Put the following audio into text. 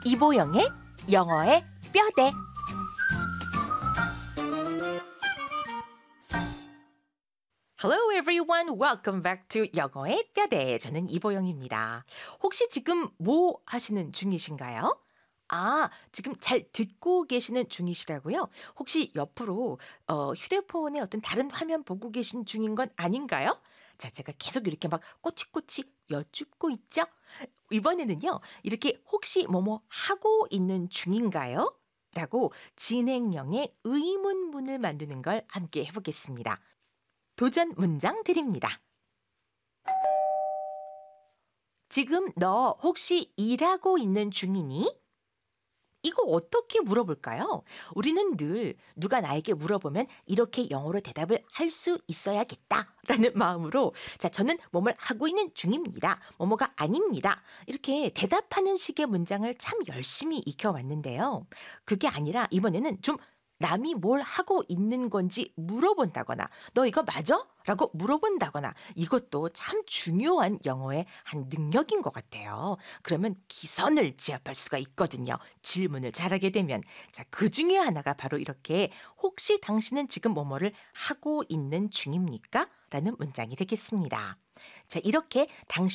이보영의 영어의 뼈대. Hello everyone, welcome back to 영어의 뼈대. 저는 이보영입니다. 혹시 지금 뭐 하시는 중이신가요? 지금 잘 듣고 계시는 중이시라고요? 혹시 옆으로 휴대폰에 어떤 다른 화면 보고 계신 중인 건 아닌가요? 자, 제가 계속 이렇게 막 꼬치꼬치 여쭙고 있죠? 이번에는요, 이렇게 혹시 뭐뭐 하고 있는 중인가요? 라고 진행형의 의문문을 만드는 걸 함께 해보겠습니다. 도전 문장 드립니다. 지금 너 혹시 일하고 있는 중이니? 이거 어떻게 물어볼까요? 우리는 늘 누가 나에게 물어보면 이렇게 영어로 대답을 할 수 있어야겠다라는 마음으로 자, 저는 뭐뭘 하고 있는 중입니다. 뭐뭐가 아닙니다. 이렇게 대답하는 식의 문장을 참 열심히 익혀왔는데요. 그게 아니라 이번에는 좀 남이 뭘 하고 있는 건지 물어본다거나 너 이거 맞아? 라고 물어본다거나 이것도 참 중요한 영어의 한 능력인 것 같아요. 그러면 기선을 제압할 수가 있거든요. 질문을 잘하게 되면. 자, 그 중에 하나가 바로 이렇게 혹시 당신은 지금 뭐뭐를 하고 있는 중입니까? 라는 문장이 되겠습니다. 자, 이렇게 당신